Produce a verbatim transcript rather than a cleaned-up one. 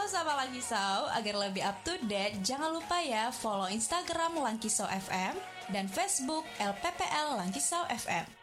Halo Sobat Lankisau, agar lebih up to date, jangan lupa ya follow Instagram Lankisau F M dan Facebook L P P L Lankisau F M.